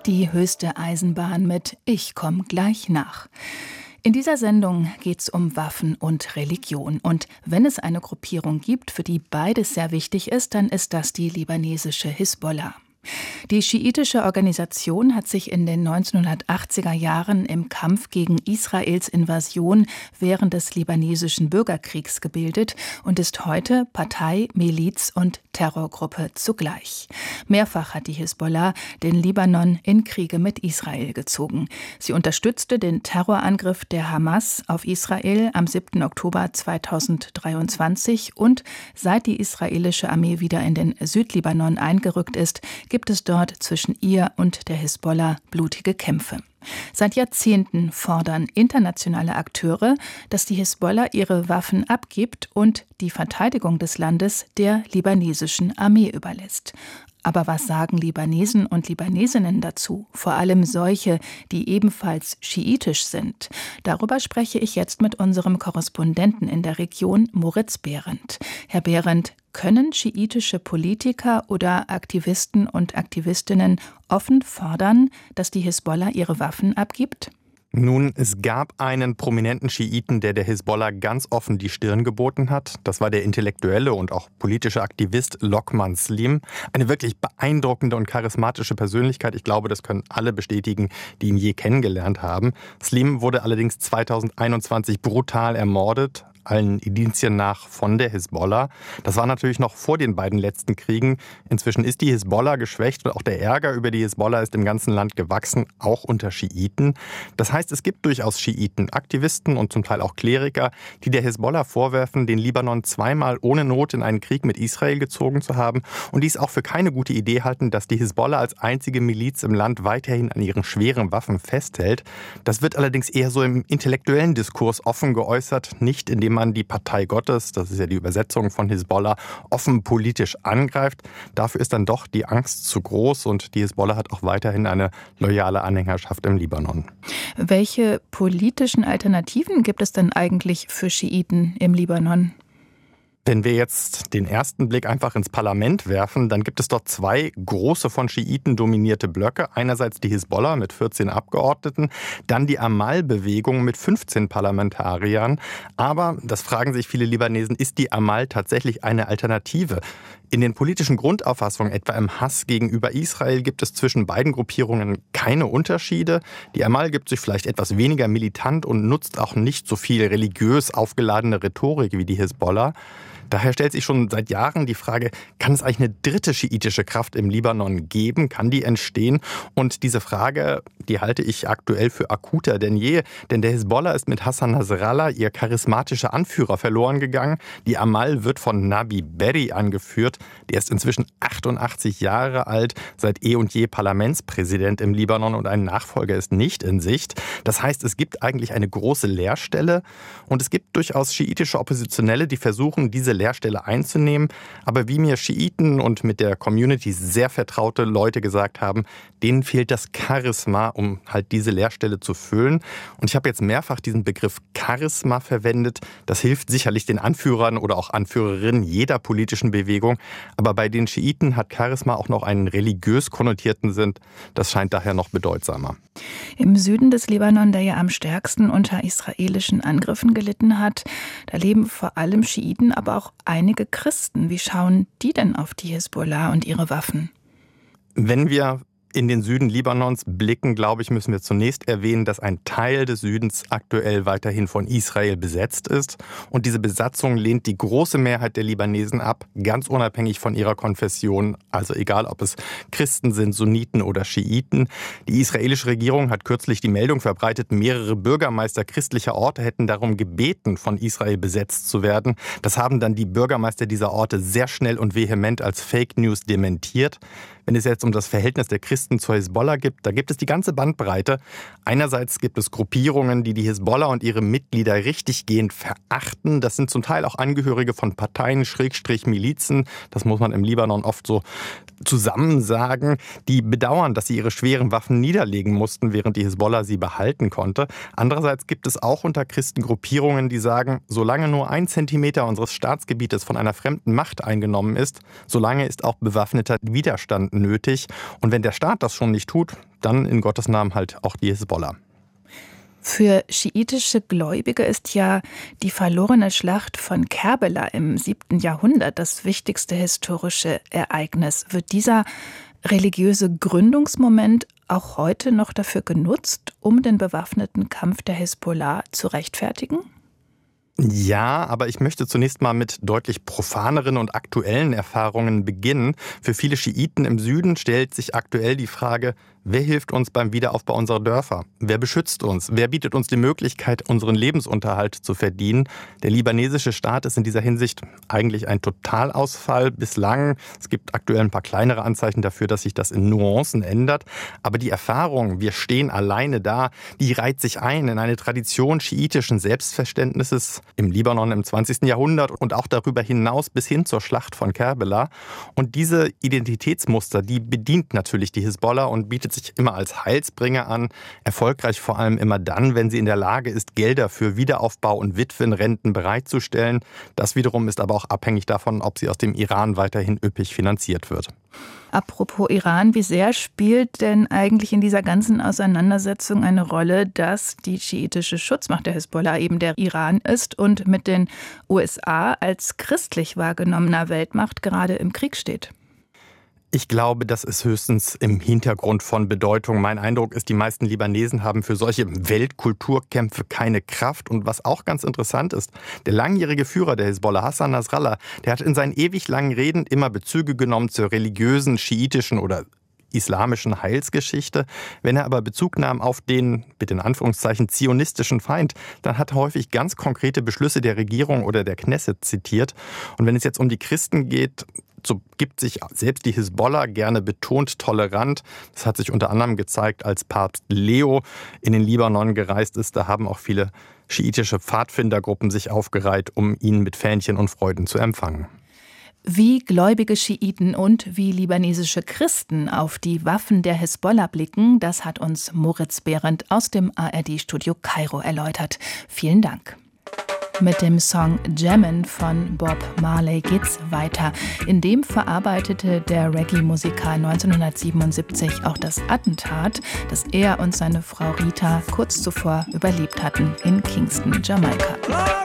Die höchste Eisenbahn mit Ich komm gleich nach. In dieser Sendung geht es um Waffen und Religion. Und wenn es eine Gruppierung gibt, für die beides sehr wichtig ist, dann ist das die libanesische Hisbollah. Die schiitische Organisation hat sich in den 1980er Jahren im Kampf gegen Israels Invasion während des libanesischen Bürgerkriegs gebildet und ist heute Partei, Miliz und Terrorgruppe zugleich. Mehrfach hat die Hisbollah den Libanon in Kriege mit Israel gezogen. Sie unterstützte den Terrorangriff der Hamas auf Israel am 7. Oktober 2023 und seit die israelische Armee wieder in den Südlibanon eingerückt ist, gibt es dort zwischen ihr und der Hisbollah blutige Kämpfe. Seit Jahrzehnten fordern internationale Akteure, dass die Hisbollah ihre Waffen abgibt und die Verteidigung des Landes der libanesischen Armee überlässt. Aber was sagen Libanesen und Libanesinnen dazu? Vor allem solche, die ebenfalls schiitisch sind. Darüber spreche ich jetzt mit unserem Korrespondenten in der Region, Moritz Behrendt. Herr Behrendt, können schiitische Politiker oder Aktivisten und Aktivistinnen offen fordern, dass die Hisbollah ihre Waffen abgibt? Nun, es gab einen prominenten Schiiten, der Hisbollah ganz offen die Stirn geboten hat. Das war der intellektuelle und auch politische Aktivist Lokman Slim. Eine wirklich beeindruckende und charismatische Persönlichkeit. Ich glaube, das können alle bestätigen, die ihn je kennengelernt haben. Slim wurde allerdings 2021 brutal ermordet, allen Indizien nach von der Hisbollah. Das war natürlich noch vor den beiden letzten Kriegen. Inzwischen ist die Hisbollah geschwächt und auch der Ärger über die Hisbollah ist im ganzen Land gewachsen, auch unter Schiiten. Das heißt, es gibt durchaus Schiiten, Aktivisten und zum Teil auch Kleriker, die der Hisbollah vorwerfen, den Libanon zweimal ohne Not in einen Krieg mit Israel gezogen zu haben und dies auch für keine gute Idee halten, dass die Hisbollah als einzige Miliz im Land weiterhin an ihren schweren Waffen festhält. Das wird allerdings eher so im intellektuellen Diskurs offen geäußert, nicht indem man die Partei Gottes, das ist ja die Übersetzung von Hisbollah, offen politisch angreift. Dafür ist dann doch die Angst zu groß und die Hisbollah hat auch weiterhin eine loyale Anhängerschaft im Libanon. Welche politischen Alternativen gibt es denn eigentlich für Schiiten im Libanon? Wenn wir jetzt den ersten Blick einfach ins Parlament werfen, dann gibt es dort zwei große von Schiiten dominierte Blöcke. Einerseits die Hisbollah mit 14 Abgeordneten, dann die Amal-Bewegung mit 15 Parlamentariern. Aber, das fragen sich viele Libanesen, ist die Amal tatsächlich eine Alternative? In den politischen Grundauffassungen, etwa im Hass gegenüber Israel, gibt es zwischen beiden Gruppierungen keine Unterschiede. Die Amal gibt sich vielleicht etwas weniger militant und nutzt auch nicht so viel religiös aufgeladene Rhetorik wie die Hisbollah. Daher stellt sich schon seit Jahren die Frage, kann es eigentlich eine dritte schiitische Kraft im Libanon geben? Kann die entstehen? Und diese Frage, die halte ich aktuell für akuter denn je. Denn der Hisbollah ist mit Hassan Nasrallah, ihr charismatischer Anführer, verloren gegangen. Die Amal wird von Nabi Berri angeführt. Der ist inzwischen 88 Jahre alt, seit eh und je Parlamentspräsident im Libanon und ein Nachfolger ist nicht in Sicht. Das heißt, es gibt eigentlich eine große Leerstelle und es gibt durchaus schiitische Oppositionelle, die versuchen, diese Leerstelle einzunehmen. Aber wie mir Schiiten und mit der Community sehr vertraute Leute gesagt haben, denen fehlt das Charisma, um halt diese Leerstelle zu füllen. Und ich habe jetzt mehrfach diesen Begriff Charisma verwendet. Das hilft sicherlich den Anführern oder auch Anführerinnen jeder politischen Bewegung. Aber bei den Schiiten hat Charisma auch noch einen religiös konnotierten Sinn. Das scheint daher noch bedeutsamer. Im Süden des Libanon, der ja am stärksten unter israelischen Angriffen gelitten hat, da leben vor allem Schiiten, aber auch einige Christen. Wie schauen die denn auf die Hisbollah und ihre Waffen? Wenn wir in den Süden Libanons blicken, glaube ich, müssen wir zunächst erwähnen, dass ein Teil des Südens aktuell weiterhin von Israel besetzt ist. Und diese Besatzung lehnt die große Mehrheit der Libanesen ab, ganz unabhängig von ihrer Konfession. Also egal, ob es Christen sind, Sunniten oder Schiiten. Die israelische Regierung hat kürzlich die Meldung verbreitet, mehrere Bürgermeister christlicher Orte hätten darum gebeten, von Israel besetzt zu werden. Das haben dann die Bürgermeister dieser Orte sehr schnell und vehement als Fake News dementiert. Wenn es jetzt um das Verhältnis der Christen zur Hisbollah gibt, da gibt es die ganze Bandbreite. Einerseits gibt es Gruppierungen, die die Hisbollah und ihre Mitglieder richtiggehend verachten. Das sind zum Teil auch Angehörige von Parteien, Milizen. Das muss man im Libanon oft so zusammen sagen. Die bedauern, dass sie ihre schweren Waffen niederlegen mussten, während die Hisbollah sie behalten konnte. Andererseits gibt es auch unter Christen Gruppierungen, die sagen, solange nur 1 Zentimeter unseres Staatsgebietes von einer fremden Macht eingenommen ist, solange ist auch bewaffneter Widerstand nötig. Und wenn der Staat das schon nicht tut, dann in Gottes Namen halt auch die Hisbollah. Für schiitische Gläubige ist ja die verlorene Schlacht von Kerbela im 7. Jahrhundert das wichtigste historische Ereignis. Wird dieser religiöse Gründungsmoment auch heute noch dafür genutzt, um den bewaffneten Kampf der Hisbollah zu rechtfertigen? Ja, aber ich möchte zunächst mal mit deutlich profaneren und aktuellen Erfahrungen beginnen. Für viele Schiiten im Süden stellt sich aktuell die Frage, wer hilft uns beim Wiederaufbau unserer Dörfer? Wer beschützt uns? Wer bietet uns die Möglichkeit, unseren Lebensunterhalt zu verdienen? Der libanesische Staat ist in dieser Hinsicht eigentlich ein Totalausfall bislang. Es gibt aktuell ein paar kleinere Anzeichen dafür, dass sich das in Nuancen ändert. Aber die Erfahrung, wir stehen alleine da, die reiht sich ein in eine Tradition schiitischen Selbstverständnisses im Libanon im 20. Jahrhundert und auch darüber hinaus bis hin zur Schlacht von Kerbela. Und diese Identitätsmuster, die bedient natürlich die Hisbollah und bietet sich immer als Heilsbringer an, erfolgreich vor allem immer dann, wenn sie in der Lage ist, Gelder für Wiederaufbau und Witwenrenten bereitzustellen. Das wiederum ist aber auch abhängig davon, ob sie aus dem Iran weiterhin üppig finanziert wird. Apropos Iran, wie sehr spielt denn eigentlich in dieser ganzen Auseinandersetzung eine Rolle, dass die schiitische Schutzmacht der Hisbollah eben der Iran ist und mit den USA als christlich wahrgenommener Weltmacht gerade im Krieg steht? Ich glaube, das ist höchstens im Hintergrund von Bedeutung. Mein Eindruck ist, die meisten Libanesen haben für solche Weltkulturkämpfe keine Kraft. Und was auch ganz interessant ist, der langjährige Führer der Hisbollah, Hassan Nasrallah, der hat in seinen ewig langen Reden immer Bezüge genommen zur religiösen, schiitischen oder islamischen Heilsgeschichte. Wenn er aber Bezug nahm auf den, mit den Anführungszeichen, zionistischen Feind, dann hat er häufig ganz konkrete Beschlüsse der Regierung oder der Knesset zitiert. Und wenn es jetzt um die Christen geht, so gibt sich selbst die Hisbollah gerne betont tolerant. Das hat sich unter anderem gezeigt, als Papst Leo in den Libanon gereist ist. Da haben auch viele schiitische Pfadfindergruppen sich aufgereiht, um ihn mit Fähnchen und Freuden zu empfangen. Wie gläubige Schiiten und wie libanesische Christen auf die Waffen der Hisbollah blicken, das hat uns Moritz Behrendt aus dem ARD-Studio Kairo erläutert. Vielen Dank. Mit dem Song Jammin' von Bob Marley geht's weiter. In dem verarbeitete der Reggae-Musiker 1977 auch das Attentat, das er und seine Frau Rita kurz zuvor überlebt hatten in Kingston, Jamaika.